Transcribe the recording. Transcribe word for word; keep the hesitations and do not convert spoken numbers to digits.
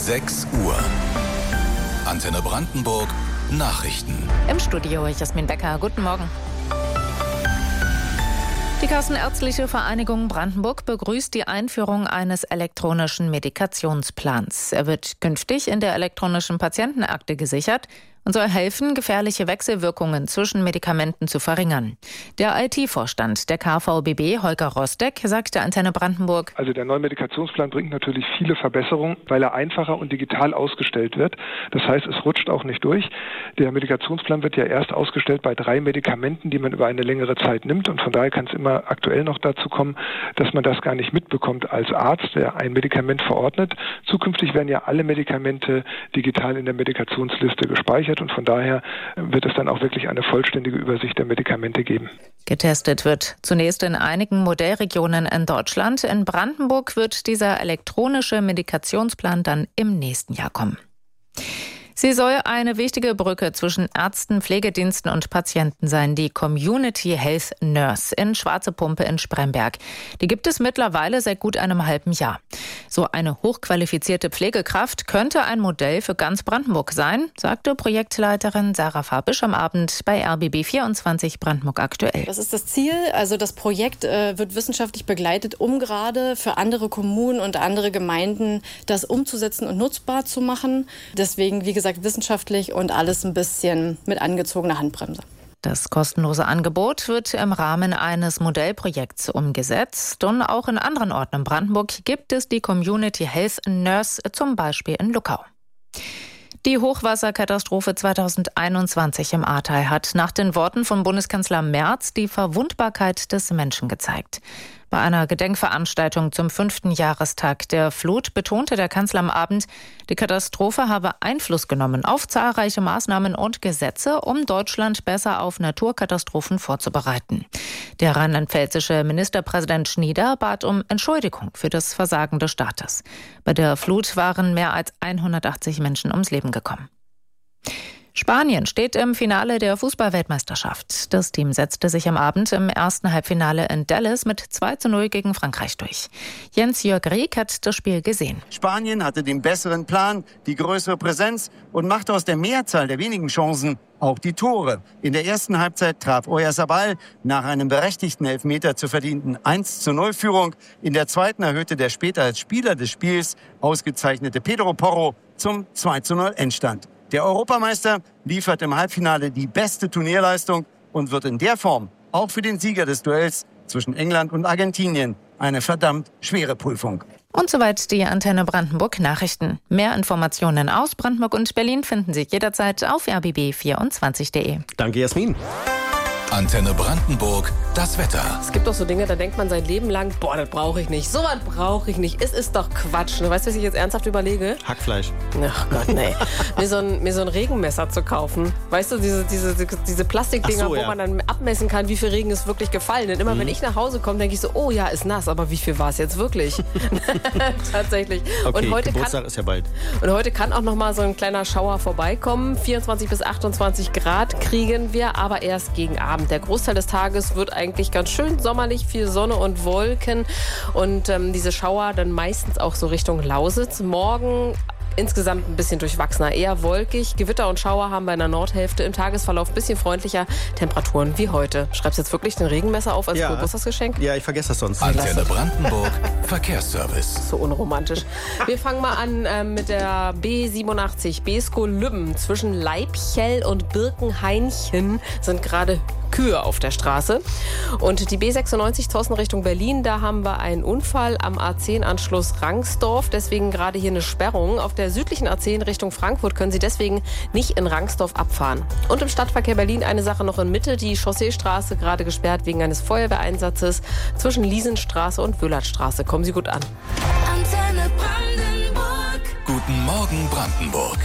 sechs Uhr. Antenne Brandenburg Nachrichten. Im Studio Jasmin Becker. Guten Morgen. Die Kassenärztliche Vereinigung Brandenburg begrüßt die Einführung eines elektronischen Medikationsplans. Er wird künftig in der elektronischen Patientenakte gesichert und soll helfen, gefährliche Wechselwirkungen zwischen Medikamenten zu verringern. Der I T-Vorstand der K V B B, Holger Rostek, sagte Antenne Brandenburg: Also der neue Medikationsplan bringt natürlich viele Verbesserungen, weil er einfacher und digital ausgestellt wird. Das heißt, es rutscht auch nicht durch. Der Medikationsplan wird ja erst ausgestellt bei drei Medikamenten, die man über eine längere Zeit nimmt. Und von daher kann es immer aktuell noch dazu kommen, dass man das gar nicht mitbekommt als Arzt, der ein Medikament verordnet. Zukünftig werden ja alle Medikamente digital in der Medikationsliste gespeichert. Und von daher wird es dann auch wirklich eine vollständige Übersicht der Medikamente geben. Getestet wird zunächst in einigen Modellregionen in Deutschland. In Brandenburg wird dieser elektronische Medikationsplan dann im nächsten Jahr kommen. Sie soll eine wichtige Brücke zwischen Ärzten, Pflegediensten und Patienten sein, die Community Health Nurse in Schwarze Pumpe in Spremberg. Die gibt es mittlerweile seit gut einem halben Jahr. So eine hochqualifizierte Pflegekraft könnte ein Modell für ganz Brandenburg sein, sagte Projektleiterin Sarah Fabisch am Abend bei R B B vierundzwanzig Brandenburg aktuell. Das ist das Ziel. Also das Projekt äh, wird wissenschaftlich begleitet, um gerade für andere Kommunen und andere Gemeinden das umzusetzen und nutzbar zu machen. Deswegen, wie gesagt, wissenschaftlich und alles ein bisschen mit angezogener Handbremse. Das kostenlose Angebot wird im Rahmen eines Modellprojekts umgesetzt. Und auch in anderen Orten in Brandenburg gibt es die Community Health Nurse, zum Beispiel in Luckau. Die Hochwasserkatastrophe zweitausendeinundzwanzig im Ahrtal hat nach den Worten von Bundeskanzler Merz die Verwundbarkeit des Menschen gezeigt. Bei einer Gedenkveranstaltung zum fünften Jahrestag der Flut betonte der Kanzler am Abend, die Katastrophe habe Einfluss genommen auf zahlreiche Maßnahmen und Gesetze, um Deutschland besser auf Naturkatastrophen vorzubereiten. Der rheinland-pfälzische Ministerpräsident Schnieder bat um Entschuldigung für das Versagen des Staates. Bei der Flut waren mehr als hundertachtzig Menschen ums Leben gekommen. Spanien steht im Finale der Fußball-Weltmeisterschaft. Das Team setzte sich am Abend im ersten Halbfinale in Dallas mit zwei zu null gegen Frankreich durch. Jens-Jörg Rieck hat das Spiel gesehen. Spanien hatte den besseren Plan, die größere Präsenz und machte aus der Mehrzahl der wenigen Chancen auch die Tore. In der ersten Halbzeit traf Oyarzabal nach einem berechtigten Elfmeter zur verdienten eins zu null Führung. In der zweiten erhöhte der später als Spieler des Spiels ausgezeichnete Pedro Porro zum zwei zu null Endstand. Der Europameister liefert im Halbfinale die beste Turnierleistung und wird in der Form auch für den Sieger des Duells zwischen England und Argentinien eine verdammt schwere Prüfung. Und soweit die Antenne Brandenburg Nachrichten. Mehr Informationen aus Brandenburg und Berlin finden Sie jederzeit auf r b b vierundzwanzig punkt de. Danke, Jasmin. Antenne Brandenburg, das Wetter. Es gibt doch so Dinge, da denkt man sein Leben lang, boah, das brauche ich nicht. So was brauche ich nicht. Es ist doch Quatsch. Ne? Weißt du, was ich jetzt ernsthaft überlege? Hackfleisch. Ach Gott, nee. mir, so ein, mir so ein Regenmesser zu kaufen. Weißt du, diese, diese, diese Plastikdinger, so, ja. wo man dann abmessen kann, wie viel Regen ist wirklich gefallen. Denn immer, mhm. wenn ich nach Hause komme, denke ich so, oh ja, ist nass. Aber wie viel war es jetzt wirklich? Tatsächlich. Okay, und heute Geburtstag kann, ist ja bald. Und heute kann auch noch mal so ein kleiner Schauer vorbeikommen. vierundzwanzig bis achtundzwanzig Grad kriegen wir, aber erst gegen Abend. Der Großteil des Tages wird eigentlich ganz schön sommerlich, viel Sonne und Wolken und ähm, diese Schauer dann meistens auch so Richtung Lausitz. Morgen insgesamt ein bisschen durchwachsener, eher wolkig. Gewitter und Schauer haben bei einer Nordhälfte im Tagesverlauf ein bisschen freundlicher. Temperaturen wie heute. Schreibst du jetzt wirklich den Regenmesser auf als ja. Geburtstagsgeschenk? Ja, ich vergesse das sonst. Antenne Brandenburg, Verkehrsservice. So unromantisch. Wir fangen mal an äh, mit der B siebenundachtzig, Beeskow-Lübben. Zwischen Leibchell und Birkenhainchen sind gerade Kühe auf der Straße. Und die B sechsundneunzig Zossen Richtung Berlin, da haben wir einen Unfall am A zehn Anschluss Rangsdorf. Deswegen gerade hier eine Sperrung. Auf der südlichen A zehn Richtung Frankfurt können Sie deswegen nicht in Rangsdorf abfahren. Und im Stadtverkehr Berlin eine Sache noch in Mitte. Die Chausseestraße gerade gesperrt wegen eines Feuerwehreinsatzes zwischen Liesenstraße und Wüllertstraße. Kommen Sie gut an. Antenne Brandenburg. Guten Morgen Brandenburg.